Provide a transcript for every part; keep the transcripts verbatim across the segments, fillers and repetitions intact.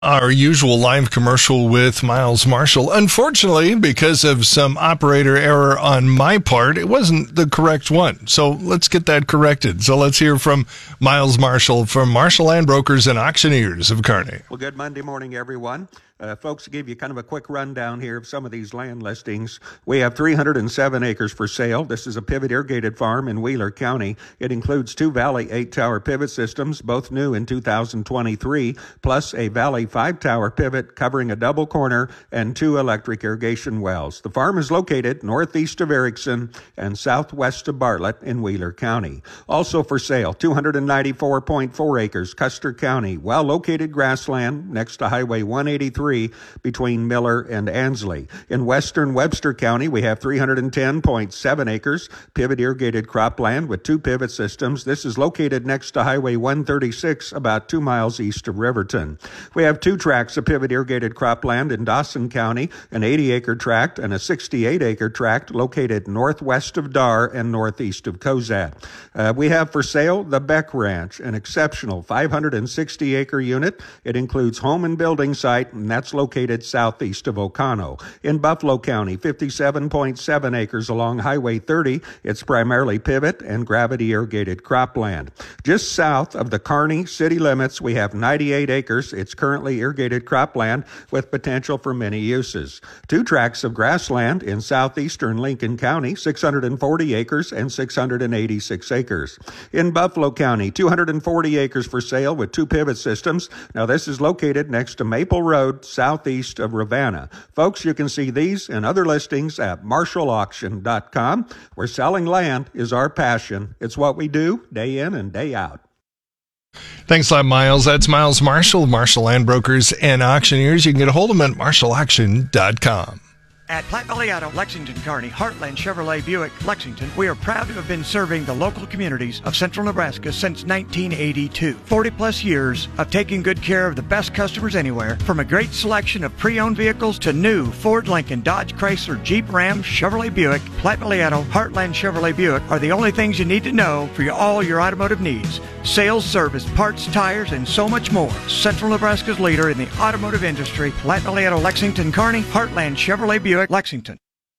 Our usual live commercial with Miles Marshall. Unfortunately, because of some operator error on my part, it wasn't the correct one. So let's get that corrected. So let's hear from Miles Marshall from Marshall Land Brokers and Auctioneers of Kearney. Well, good Monday morning, everyone. Uh, folks, to give you kind of a quick rundown here of some of these land listings. We have three hundred seven acres for sale. This is a pivot irrigated farm in Wheeler County. It includes two Valley eight-tower pivot systems, both new in two thousand twenty-three, plus a Valley five-tower pivot covering a double corner and two electric irrigation wells. The farm is located northeast of Erickson and southwest of Bartlett in Wheeler County. Also for sale, two hundred ninety-four point four acres, Custer County, well-located grassland next to Highway one eighty-three between Miller and Ansley. In western Webster County, we have three hundred ten point seven acres, pivot irrigated cropland with two pivot systems. This is located next to Highway one thirty-six, about two miles east of Riverton. We have two tracts of pivot irrigated cropland in Dawson County, an eighty acre tract and a sixty-eight acre tract located northwest of Dar and northeast of Cozad. Uh, we have for sale the Beck Ranch, an exceptional five hundred sixty acre unit. It includes home and building site, and that's located southeast of Ocano. In Buffalo County, fifty-seven point seven acres along Highway thirty. It's primarily pivot and gravity irrigated cropland. Just south of the Kearney city limits, we have ninety-eight acres. It's currently irrigated cropland with potential for many uses. Two tracts of grassland in southeastern Lincoln County, six hundred forty acres and six hundred eighty-six acres. In Buffalo County, two hundred forty acres for sale with two pivot systems. Now, this is located next to Maple Road, southeast of Ravenna. Folks, you can see these and other listings at marshall auction dot com, where selling land is our passion. It's what we do day in and day out. Thanks a lot, Miles. That's Miles Marshall, Marshall Land Brokers and Auctioneers. You can get a hold of them at marshall auction dot com. At Platte Valley Auto, Lexington, Kearney, Heartland Chevrolet Buick, Lexington, we are proud to have been serving the local communities of central Nebraska since nineteen eighty-two. forty plus years of taking good care of the best customers anywhere, from a great selection of pre-owned vehicles to new Ford, Lincoln, Dodge, Chrysler, Jeep, Ram, Chevrolet Buick. Platte Valley Auto, Heartland Chevrolet Buick are the only things you need to know for your, all your automotive needs. Sales, service, parts, tires, and so much more. Central Nebraska's leader in the automotive industry, Platte Valley Auto, Lexington, Kearney, Heartland Chevrolet Buick, Lexington.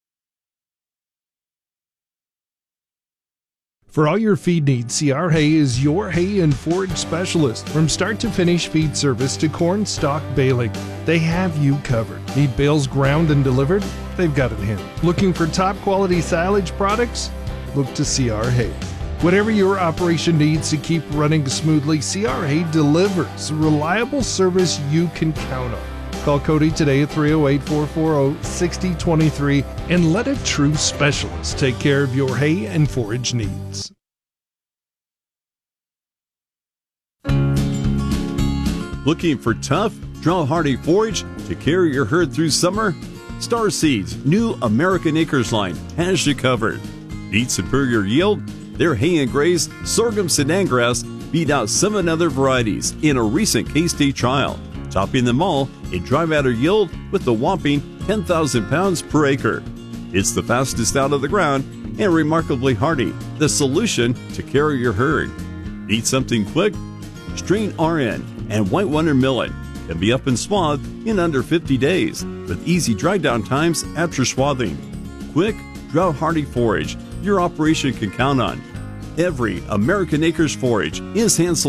For all your feed needs, C R Hay is your hay and forage specialist. From start to finish feed service to corn stalk baling, they have you covered. Need bales ground and delivered? They've got it handled. Looking for top quality silage products? Look to C R Hay. Whatever your operation needs to keep running smoothly, C R Hay delivers reliable service you can count on. Call Cody today at three oh eight, four four oh, six oh two three and let a true specialist take care of your hay and forage needs. Looking for tough, drought-hardy forage to carry your herd through summer? Star Seeds' new American Acres line has you covered. Need superior yield? Their hay and graze sorghum sedan grass beat out seven other varieties in a recent K-State trial, topping them all in dry matter yield with a whopping ten thousand pounds per acre. It's the fastest out of the ground and remarkably hardy, the solution to carry your herd. Need something quick? Strain R N and White Wonder Millet can be up and swathed in under fifty days with easy dry down times after swathing. Quick, drought-hardy forage your operation can count on. Every American Acres forage is hand